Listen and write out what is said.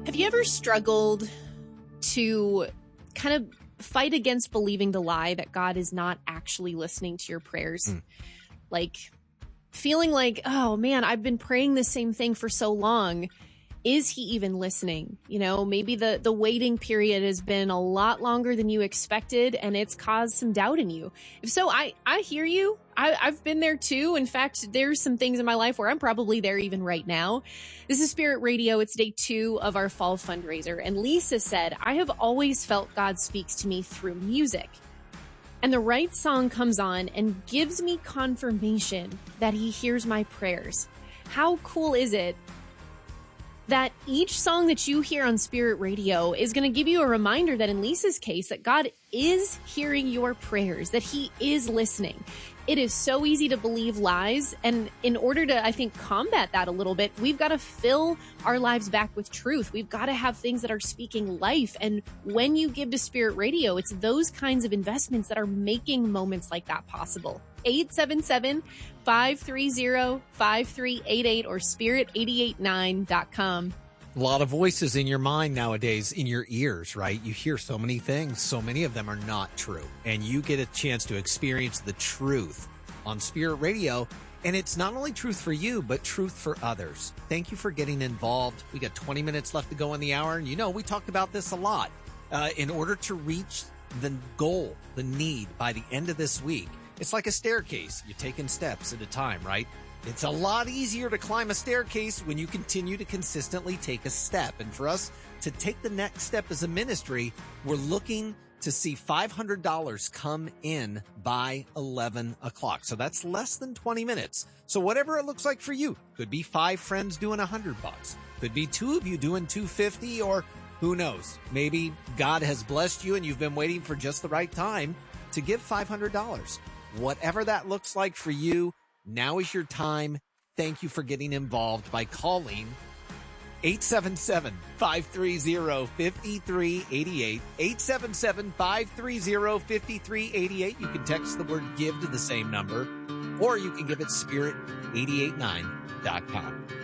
Have you ever struggled to kind of fight against believing the lie that God is not actually listening to your prayers? Like feeling like, oh man, I've been praying the same thing for so long. Is he even listening? You know, maybe the waiting period has been a lot longer than you expected and it's caused some doubt in you. If so, I hear you. I've been there too. In fact, there's some things in my life where I'm probably there even right now. This is Spirit Radio. It's day 2 of our fall fundraiser. And Lisa said, I have always felt God speaks to me through music. And the right song comes on and gives me confirmation that he hears my prayers. How cool is it that each song that you hear on Spirit Radio is going to give you a reminder that in Lisa's case, that God is hearing your prayers, that he is listening. It is so easy to believe lies. And in order to, I think, combat that a little bit, we've got to fill our lives back with truth. We've got to have things that are speaking life. And when you give to Spirit Radio, it's those kinds of investments that are making moments like that possible. 877-530-5388 or spirit889.com. A lot of voices in your mind nowadays, in your ears, right? You hear so many things. So many of them are not true. And you get a chance to experience the truth on Spirit Radio. And it's not only truth for you, but truth for others. Thank you for getting involved. We got 20 minutes left to go in the hour. And you know, we talked about this a lot. In order to reach the goal, the need by the end of this week, it's like a staircase. You're taking steps at a time, right? It's a lot easier to climb a staircase when you continue to consistently take a step. And for us to take the next step as a ministry, we're looking to see $500 come in by 11 o'clock. So that's less than 20 minutes. So whatever it looks like for you, could be 5 friends doing $100, could be 2 of you doing $250, or who knows? Maybe God has blessed you and you've been waiting for just the right time to give $500. Whatever that looks like for you, now is your time. Thank you for getting involved by calling 877-530-5388, 877-530-5388. You can text the word give to the same number, or you can give it spirit889.com.